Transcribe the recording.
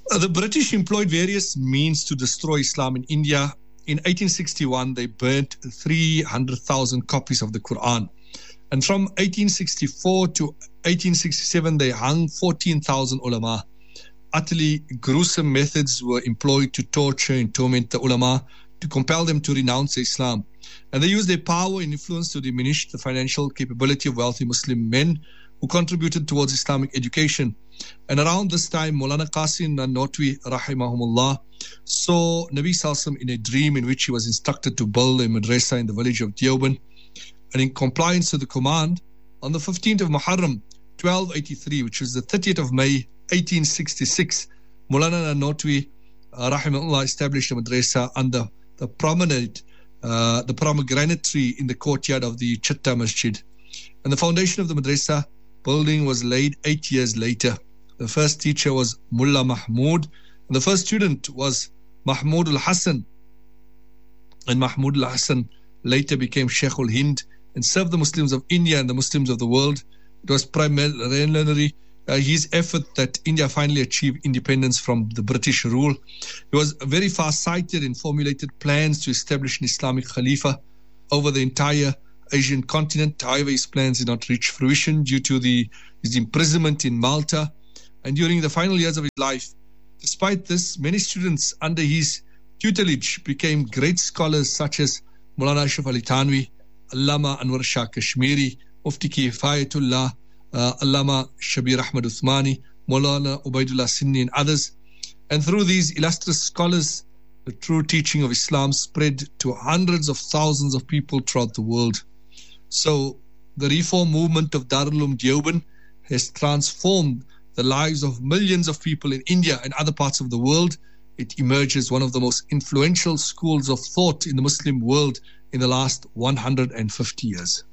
The British employed various means to destroy Islam in India. In 1861, they burnt 300,000 copies of the Quran. And from 1864 to 1867, they hung 14,000 ulama. Utterly gruesome methods were employed to torture and torment the ulama, to compel them to renounce Islam. And they used their power and influence to diminish the financial capability of wealthy Muslim men who contributed towards Islamic education. And around this time, Maulana Qasim Nanotwi, rahimahumullah, saw Nabi Sallallahu in a dream in which he was instructed to build a madrasa in the village of Deoband. And in compliance to the command, on the 15th of Muharram, 1283, which was the 30th of May, 1866, Maulana Nanotwi, rahimahullah, established a madrasa under the pomegranate tree in the courtyard of the Chitta Masjid. And the foundation of the madrasa building was laid 8 years later. The first teacher was Mullah Mahmud, and the first student was Mahmud al-Hassan. And Mahmud al-Hassan later became Sheikh al-Hind and served the Muslims of India and the Muslims of the world. It was primarily his effort that India finally achieved independence from the British rule. He was very far-sighted and formulated plans to establish an Islamic Khalifa over the entire Asian continent. However, his plans did not reach fruition due to his imprisonment in Malta and during the final years of his life. Despite this, many students under his tutelage became great scholars such as Maulana Ashraf Ali Thanwi, Allama Anwar Shah Kashmiri, Mufti Kifayatullah, Allama Shabir Ahmad Uthmani, Maulana Ubaidullah Sinni and others. And through these illustrious scholars, the true teaching of Islam spread to hundreds of thousands of people throughout the world. So the reform movement of Darul Uloom Deoband has transformed the lives of millions of people in India and other parts of the world. It emerges one of the most influential schools of thought in the Muslim world in the last 150 years.